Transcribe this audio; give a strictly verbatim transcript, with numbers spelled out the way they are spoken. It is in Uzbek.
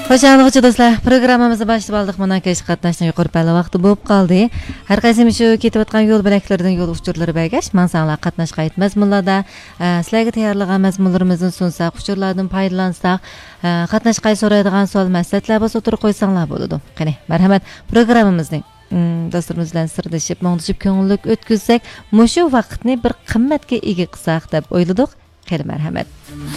Xo'sh, do'stlar, programmamizni boshlab oldik. Mana kesh qatnashning yuqori palla vaqti bo'lib qoldi. Har qaysimiz shu ketib o'tgan yo'l bo'laklaridan yo'l uchurlari bagash, mansanglar qatnashga aytmas mullarda, sizlarga tayyorlagan mazmunlarimizni sunsak, uchurlardan foydalansak, qatnashga so'raydigan savol maslahatlar bo'lsa o'tirib qo'ysanglar bo'ladi. Qani, marhamat, programmamizning dostlarimiz bilan sirdashib, mo'ng'ishib ko'ngillik o'tkazsak, mushu vaqtni bir qimmatga ega qilsak deb o'yladik. Qani, marhamat.